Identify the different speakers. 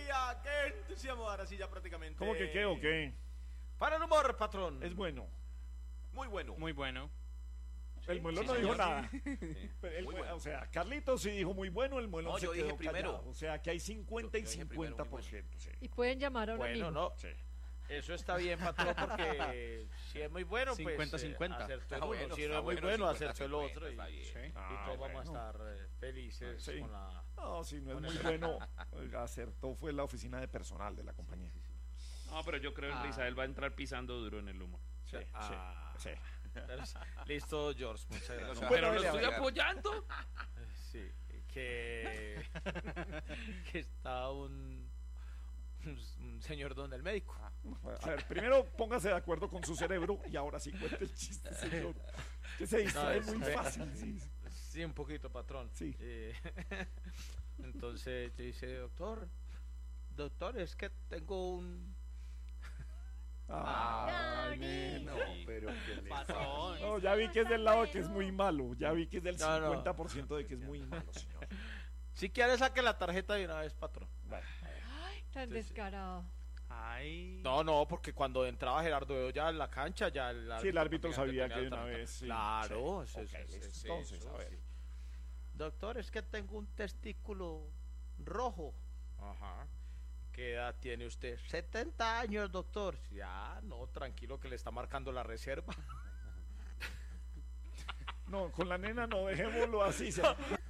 Speaker 1: alegría! ¡Qué entusiasmo! Ahora sí, ya prácticamente.
Speaker 2: ¿Cómo que qué o qué?
Speaker 1: Para el humor, patrón.
Speaker 2: Es bueno.
Speaker 1: Muy bueno.
Speaker 3: Muy bueno.
Speaker 2: El Muelón
Speaker 1: sí,
Speaker 2: no dijo
Speaker 1: señor.
Speaker 2: nada.
Speaker 1: Sí.
Speaker 2: Pero el
Speaker 1: Muy
Speaker 2: Mue-
Speaker 1: bueno.
Speaker 2: O sea, Carlitos sí dijo muy bueno, el Muelón
Speaker 1: No,
Speaker 2: se
Speaker 1: yo
Speaker 2: quedó
Speaker 1: dije primero.
Speaker 2: callado. O sea, que hay 50 y
Speaker 1: Yo dije primero, muy
Speaker 2: 50%. Sí.
Speaker 4: Y pueden llamar a un
Speaker 1: Bueno,
Speaker 4: amigo.
Speaker 1: no.
Speaker 2: Sí.
Speaker 1: Eso está bien, patrón, porque si es muy bueno,
Speaker 3: 50-50.
Speaker 1: acertó el
Speaker 5: Está
Speaker 1: uno.
Speaker 5: bueno,
Speaker 1: Si no
Speaker 5: está
Speaker 1: es muy
Speaker 5: bueno,
Speaker 1: bueno,
Speaker 5: 50-50,
Speaker 1: acertó el otro. Y
Speaker 5: está bien.
Speaker 3: Sí.
Speaker 1: y
Speaker 2: Ah,
Speaker 1: todos vamos a
Speaker 2: bueno.
Speaker 1: estar felices
Speaker 2: Sí.
Speaker 1: con la...
Speaker 2: No, si no es muy bueno, acertó fue la oficina de personal de la compañía.
Speaker 6: No, pero yo creo que Isabel va a entrar pisando duro en el humor.
Speaker 2: Sí,
Speaker 1: Ah.
Speaker 2: sí, sí.
Speaker 1: Listo, George, muchas gracias.
Speaker 5: Bueno,
Speaker 6: Pero lo
Speaker 2: dale,
Speaker 6: estoy
Speaker 5: dale.
Speaker 6: apoyando.
Speaker 1: Sí, que está un señor donde el médico.
Speaker 2: A ver, primero póngase de acuerdo con su cerebro y ahora sí cuente el chiste, señor. Que se distrae
Speaker 1: No,
Speaker 2: muy
Speaker 1: es-
Speaker 2: fácil. Sí.
Speaker 1: Sí, un poquito, patrón.
Speaker 2: Sí.
Speaker 1: Entonces te dice, doctor, es que tengo un...
Speaker 2: Ay, nena.
Speaker 5: No, pero que le
Speaker 3: Patrón.
Speaker 2: No, ya vi que es del lado que es muy malo. Ya vi que es del
Speaker 1: No, no.
Speaker 2: 50% de que es muy malo, señor.
Speaker 1: Si quieres, saque la tarjeta de una vez, patrón.
Speaker 2: Vale.
Speaker 4: Tan descarado.
Speaker 3: Ay.
Speaker 1: No, porque cuando entraba Gerardo ya en la cancha, ya el
Speaker 2: Sí, el árbitro sabía
Speaker 1: tenía
Speaker 2: que de
Speaker 1: la
Speaker 2: una
Speaker 1: tarjeta.
Speaker 2: vez. Sí.
Speaker 1: Claro,
Speaker 2: Sí.
Speaker 1: eso
Speaker 2: Ok,
Speaker 1: es
Speaker 2: listo.
Speaker 1: eso,
Speaker 2: Entonces, a ver.
Speaker 1: sí. Doctor, es que tengo un testículo rojo. Ajá. ¿Qué edad tiene usted? 70 años, doctor. Ya, no, tranquilo que le está marcando la reserva.
Speaker 2: No, con la nena no, dejémoslo así.